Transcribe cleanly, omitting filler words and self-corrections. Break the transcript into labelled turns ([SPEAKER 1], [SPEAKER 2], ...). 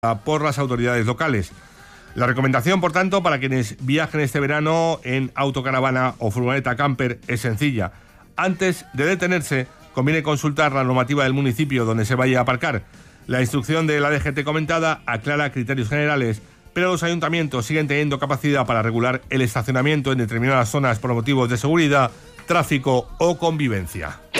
[SPEAKER 1] por las autoridades locales. La recomendación, por tanto, para quienes viajen este verano en autocaravana o furgoneta camper es sencilla. Antes de detenerse, conviene consultar la normativa del municipio donde se vaya a aparcar. La instrucción de la DGT comentada aclara criterios generales, pero los ayuntamientos siguen teniendo capacidad para regular el estacionamiento en determinadas zonas por motivos de seguridad, tráfico o convivencia.